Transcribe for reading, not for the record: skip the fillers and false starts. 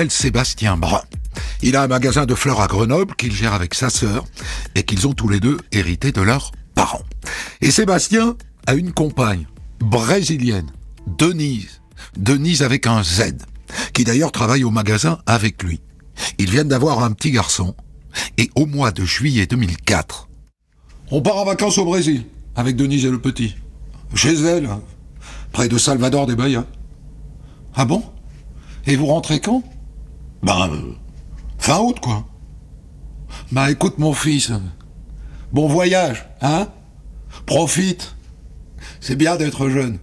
s'appelle Sébastien Brun. Il a un magasin de fleurs à Grenoble qu'il gère avec sa sœur et qu'ils ont tous les deux hérité de leurs parents. Et Sébastien a une compagne brésilienne, Denise avec un Z, qui d'ailleurs travaille au magasin avec lui. Ils viennent d'avoir un petit garçon et au mois de juillet 2004, on part en vacances au Brésil avec Denise et le petit. Chez elle, près de Salvador de Bahia. Ah bon? Et vous rentrez quand? Fin août, quoi. Écoute, mon fils, bon voyage, hein? Profite. C'est bien d'être jeune.